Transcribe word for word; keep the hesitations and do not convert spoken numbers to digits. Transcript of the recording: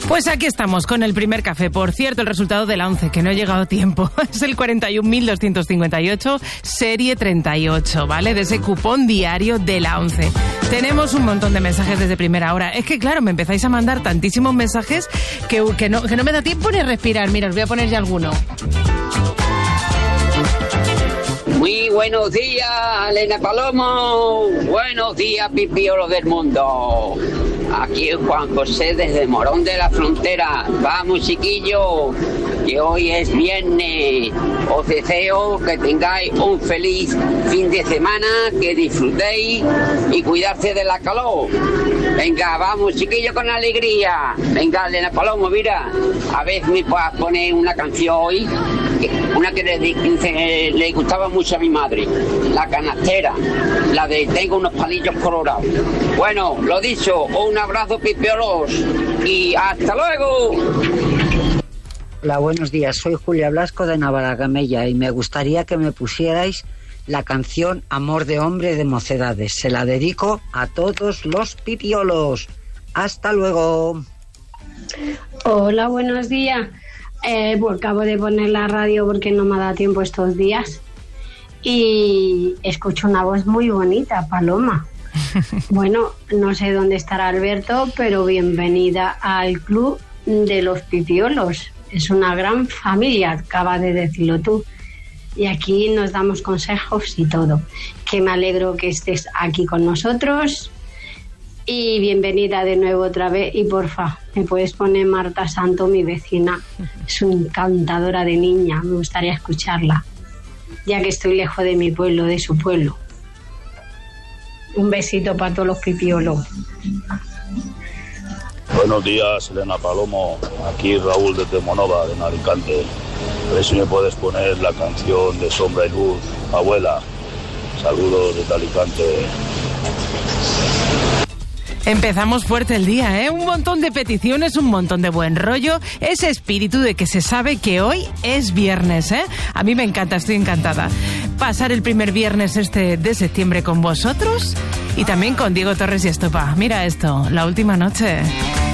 Pues aquí estamos con el primer café. Por cierto, el resultado de la once, que no he llegado a tiempo, es el cuarenta y un mil doscientos cincuenta y ocho, serie treinta y ocho, ¿vale? De ese cupón diario de la once. Tenemos un montón de mensajes desde primera hora. Es que, claro, me empezáis a mandar tantísimos mensajes que, que, no, que no me da tiempo ni respirar. Mira, os voy a poner ya alguno. Muy buenos días, Elena Palomo. Buenos días, pipiolos del mundo. Aquí es Juan José desde Morón de la Frontera. Vamos, chiquillos, que hoy es viernes. Os deseo que tengáis un feliz fin de semana, que disfrutéis y cuidarse de la calor. Venga, vamos, chiquillos, con alegría. Venga, Elena Palomo, mira, a ver si me puedes poner una canción hoy, una que le, le, le gustaba mucho a mi madre, La Canastera, la de Tengo unos palillos colorados. Bueno, lo dicho, un abrazo, pipiolos, y hasta luego. Hola, buenos días, soy Julia Blasco de Navaragamella y me gustaría que me pusierais la canción Amor de Hombre de Mocedades. Se la dedico a todos los pipiolos. Hasta luego. Hola, buenos días. Eh, pues acabo de poner la radio porque no me ha dado tiempo estos días y escucho una voz muy bonita, Paloma. Bueno, no sé dónde estará Alberto, pero bienvenida al club de los pipiolos. Es una gran familia, acabas de decirlo tú. Y aquí nos damos consejos y todo. Que me alegro que estés aquí con nosotros. Y bienvenida de nuevo otra vez. Y porfa, me puedes poner Marta Santo, mi vecina. Es una encantadora de niña. Me gustaría escucharla, ya que estoy lejos de mi pueblo, de su pueblo. Un besito para todos los pipiolos. Buenos días, Elena Palomo. Aquí Raúl desde Monova, de Alicante. A ver si me puedes poner la canción de Sombra y Luz, Abuela. Saludos desde Alicante. Empezamos fuerte el día, ¿eh? Un montón de peticiones, un montón de buen rollo, ese espíritu de que se sabe que hoy es viernes, ¿eh? A mí me encanta, estoy encantada. Pasar el primer viernes este de septiembre con vosotros y también con Diego Torres y Estopa. Mira esto, La Última Noche.